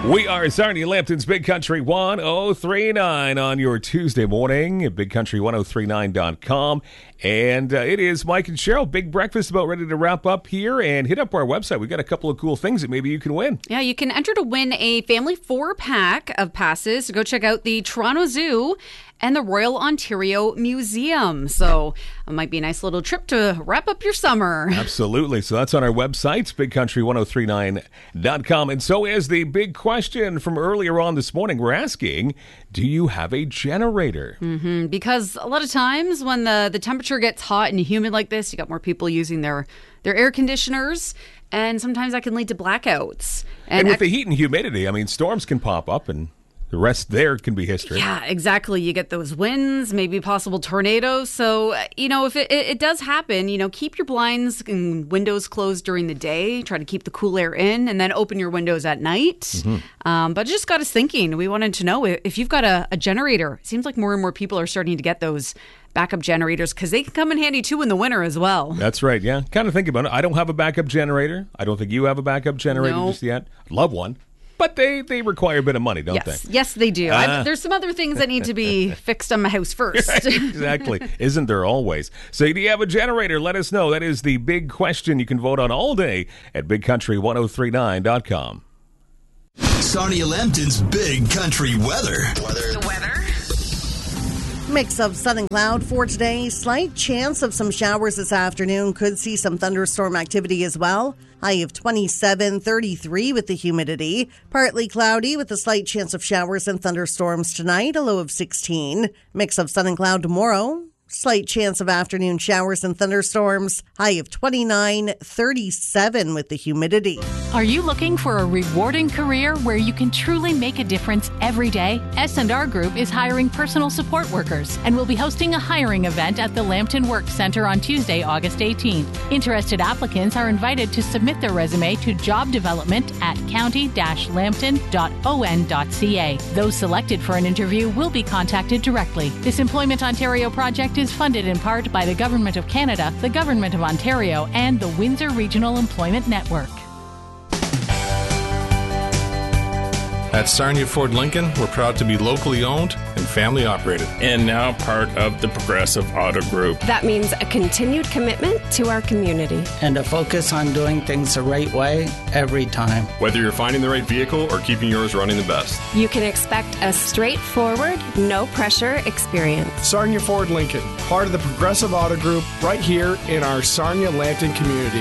We are Sarnia Lambton's Big Country 1039 on your Tuesday morning at BigCountry1039.com. And it is Mike and Cheryl. Big breakfast about ready to wrap up here. And hit up our website. We've got a couple of cool things that maybe you can win. Yeah, you can enter to win a family 4-pack of passes to go check out the Toronto Zoo and the Royal Ontario Museum. So it might be a nice little trip to wrap up your summer. Absolutely. So that's on our website, BigCountry1039.com. And so is the big question from earlier on this morning. We're asking, do you have a generator? Because a lot of times when the temperature gets hot and humid like this, you got more people using their air conditioners, and sometimes that can lead to blackouts. And with the heat and humidity, I mean, storms can pop up and the rest there can be history. Yeah, exactly. You get those winds, maybe possible tornadoes. So, if it does happen, keep your blinds and windows closed during the day. Try to keep the cool air in, and then open your windows at night. But it just got us thinking. We wanted to know if you've got a generator. It seems like more and more people are starting to get those backup generators because they can come in handy too in the winter as well. That's right, yeah. Kind of think about it. I don't have a backup generator. I don't think you have a backup generator just yet. I'd love one. But they require a bit of money, don't they? Yes, they do. There's some other things that need to be fixed on my house first. Exactly. Isn't there always? So do you have a generator? Let us know. That is the big question you can vote on all day at BigCountry1039.com. Sarnia Lambton's Big Country Weather. The weather. Mix of sun and cloud for today. Slight chance of some showers this afternoon. Could see some thunderstorm activity as well. High of 27, 33 with the humidity. Partly cloudy with a slight chance of showers and thunderstorms tonight. A low of 16. Mix of sun and cloud tomorrow. Slight chance of afternoon showers and thunderstorms. High of 29, 37 with the humidity. Are you looking for a rewarding career where you can truly make a difference every day? S&R Group is hiring personal support workers and will be hosting a hiring event at the Lambton Work Center on Tuesday, August 18th. Interested applicants are invited to submit their resume to jobdevelopment@county-lambton.on.ca. Those selected for an interview will be contacted directly. This Employment Ontario project is funded in part by the Government of Canada, the Government of Ontario, and the Windsor Regional Employment Network. At Sarnia Ford Lincoln, we're proud to be locally owned and family operated. And now part of the Progressive Auto Group. That means a continued commitment to our community. And a focus on doing things the right way every time. Whether you're finding the right vehicle or keeping yours running the best. You can expect a straightforward, no-pressure experience. Sarnia Ford Lincoln, part of the Progressive Auto Group, right here in our Sarnia Lambton community.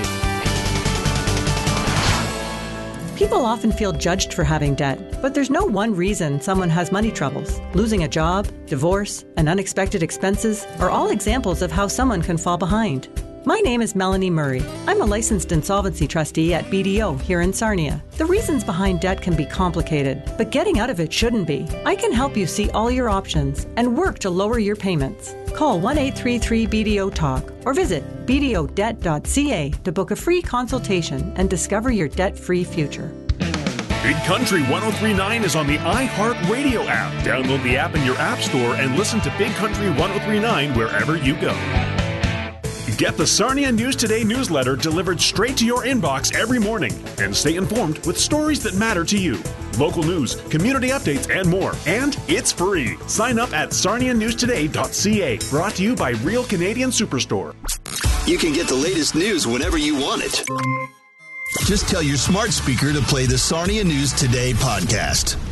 People often feel judged for having debt, but there's no one reason someone has money troubles. Losing a job, divorce, and unexpected expenses are all examples of how someone can fall behind. My name is Melanie Murray. I'm a licensed insolvency trustee at BDO here in Sarnia. The reasons behind debt can be complicated, but getting out of it shouldn't be. I can help you see all your options and work to lower your payments. Call 1-833-BDO-TALK or visit bdodebt.ca to book a free consultation and discover your debt-free future. Big Country 1039 is on the iHeartRadio app. Download the app in your app store and listen to Big Country 1039 wherever you go. Get the Sarnia News Today newsletter delivered straight to your inbox every morning and stay informed with stories that matter to you. Local news, community updates, and more. And it's free. Sign up at sarnianewstoday.ca. Brought to you by Real Canadian Superstore. You can get the latest news whenever you want it. Just tell your smart speaker to play the Sarnia News Today podcast.